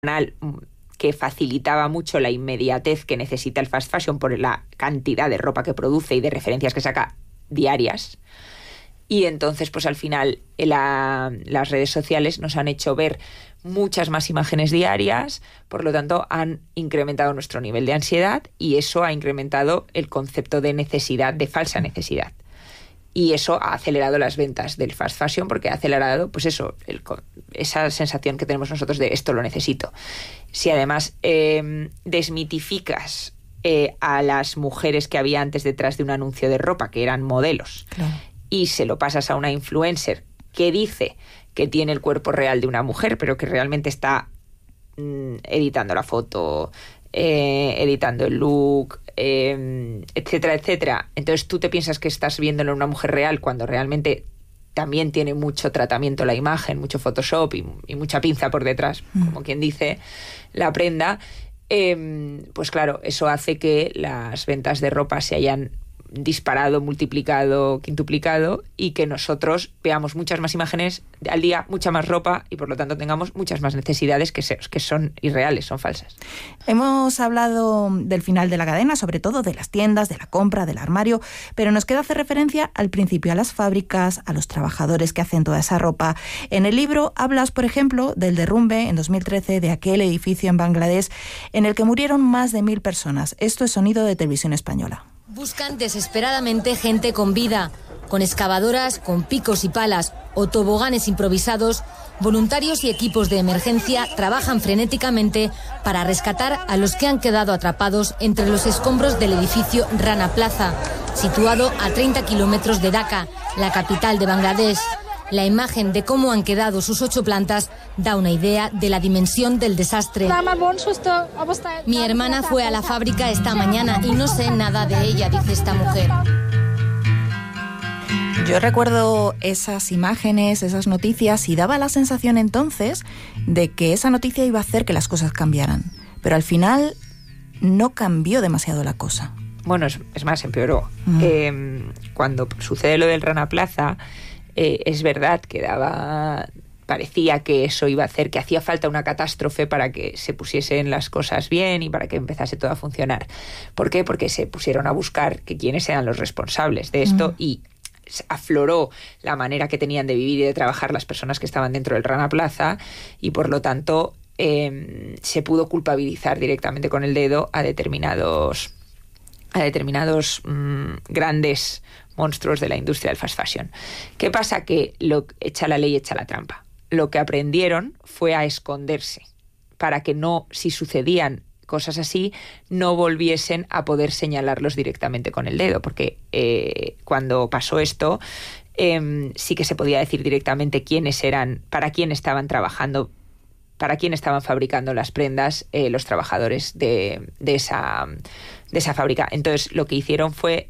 que facilitaba mucho la inmediatez que necesita el fast fashion por la cantidad de ropa que produce y de referencias que saca diarias. Y entonces, pues al final, las redes sociales nos han hecho ver muchas más imágenes diarias, por lo tanto, han incrementado nuestro nivel de ansiedad y eso ha incrementado el concepto de necesidad, de falsa necesidad. Y eso ha acelerado las ventas del fast fashion porque ha acelerado, pues eso, esa sensación que tenemos nosotros de esto lo necesito. Si además desmitificas a las mujeres que había antes detrás de un anuncio de ropa, que eran modelos, claro, y se lo pasas a una influencer que dice que tiene el cuerpo real de una mujer, pero que realmente está editando la foto, editando el look, etcétera, etcétera. Entonces tú te piensas que estás viéndolo en una mujer real cuando realmente también tiene mucho tratamiento la imagen, mucho Photoshop y mucha pinza por detrás, como quien dice, la prenda. Pues claro, eso hace que las ventas de ropa se hayan disparado, multiplicado, quintuplicado y que nosotros veamos muchas más imágenes al día, mucha más ropa y por lo tanto tengamos muchas más necesidades que son irreales, son falsas. Hemos hablado del final de la cadena, sobre todo de las tiendas, de la compra, del armario, pero nos queda hacer referencia al principio, a las fábricas, a los trabajadores que hacen toda esa ropa. En el libro hablas, por ejemplo, del derrumbe en 2013 de aquel edificio en Bangladesh en el que murieron más de 1.000 personas. Esto es Sonido de Televisión Española. Buscan desesperadamente gente con vida, con excavadoras, con picos y palas o toboganes improvisados. Voluntarios y equipos de emergencia trabajan frenéticamente para rescatar a los que han quedado atrapados entre los escombros del edificio Rana Plaza, situado a 30 kilómetros de Dhaka, la capital de Bangladesh. La imagen de cómo han quedado sus 8 plantas da una idea de la dimensión del desastre. Mi hermana fue a la fábrica esta mañana y no sé nada de ella, dice esta mujer. Yo recuerdo esas imágenes, esas noticias y daba la sensación entonces de que esa noticia iba a hacer que las cosas cambiaran. Pero al final no cambió demasiado la cosa. Bueno, es más, empeoró. Cuando sucede lo del Rana Plaza, es verdad que parecía que eso iba a hacer, que hacía falta una catástrofe para que se pusiesen las cosas bien y para que empezase todo a funcionar. ¿Por qué? Porque se pusieron a buscar que quiénes eran los responsables de esto y afloró la manera que tenían de vivir y de trabajar las personas que estaban dentro del Rana Plaza y por lo tanto se pudo culpabilizar directamente con el dedo a determinados grandes monstruos de la industria del fast fashion. ¿Qué pasa? Que echa la ley, echa la trampa. Lo que aprendieron fue a esconderse para que no, si sucedían cosas así, no volviesen a poder señalarlos directamente con el dedo, porque cuando pasó esto sí que se podía decir directamente quiénes eran, para quién estaban trabajando, para quién estaban fabricando las prendas los trabajadores de esa fábrica. Entonces lo que hicieron fue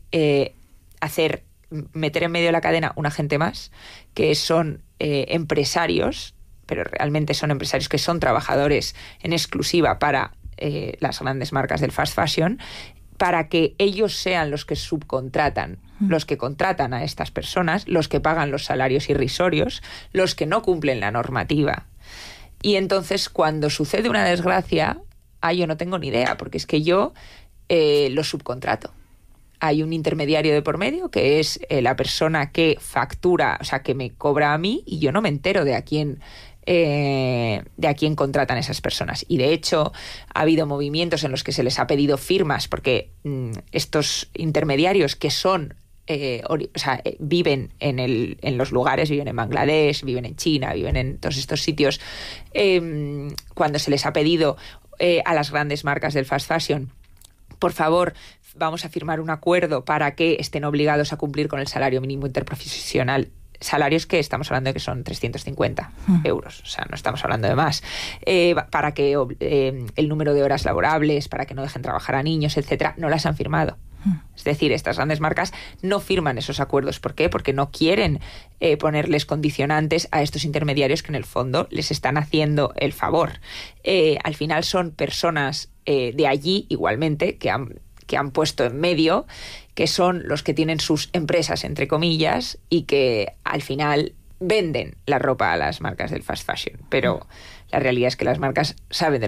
meter en medio de la cadena un agente más, que son empresarios, pero realmente son empresarios que son trabajadores en exclusiva para las grandes marcas del fast fashion, para que ellos sean los que subcontratan, los que contratan a estas personas, los que pagan los salarios irrisorios, los que no cumplen la normativa. Y entonces cuando sucede una desgracia, yo no tengo ni idea, porque es que yo lo subcontrato. Hay un intermediario de por medio que es la persona que factura, o sea, que me cobra a mí y yo no me entero de a quién contratan esas personas. Y de hecho ha habido movimientos en los que se les ha pedido firmas porque estos intermediarios que son viven en los lugares, viven en Bangladesh, viven en China, viven en todos estos sitios, cuando se les ha pedido a las grandes marcas del fast fashion, por favor, vamos a firmar un acuerdo para que estén obligados a cumplir con el salario mínimo interprofesional. Salarios que estamos hablando de que son 350 euros, o sea, no estamos hablando de más. Para que el número de horas laborables, para que no dejen trabajar a niños, etcétera, no las han firmado. Es decir, estas grandes marcas no firman esos acuerdos. ¿Por qué? Porque no quieren ponerles condicionantes a estos intermediarios que en el fondo les están haciendo el favor. Al final son personas de allí, igualmente, que han puesto en medio, que son los que tienen sus empresas, entre comillas, y que al final venden la ropa a las marcas del fast fashion. Pero la realidad es que las marcas saben de